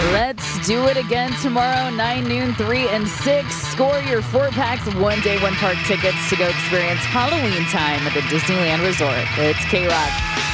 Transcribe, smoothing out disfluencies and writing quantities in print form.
Let's do it again tomorrow, 9, noon, 3, and 6. Score your 4 packs of one-day, one-park tickets to go experience Halloween time at the Disneyland Resort. It's K-Rock.